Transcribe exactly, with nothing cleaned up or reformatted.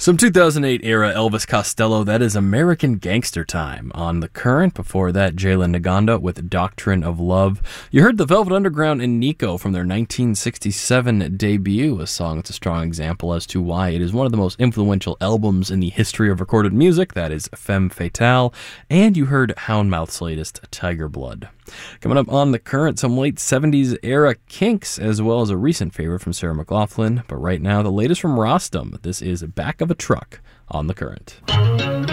Some two thousand eight era Elvis Costello, that is American Gangster Time on The Current. Before that, Jalen Naganda with Doctrine of Love. You heard the Velvet Underground and Nico from their nineteen sixty-seven debut, a song that's a strong example as to why it is one of the most influential albums in the history of recorded music, that is Femme Fatale. And you heard Houndmouth's latest, Tiger Blood. Coming up on The Current, some late seventies era Kinks, as well as a recent favorite from Sarah McLachlan. But right now, the latest from Rostam. This is Back of a Truck on The Current.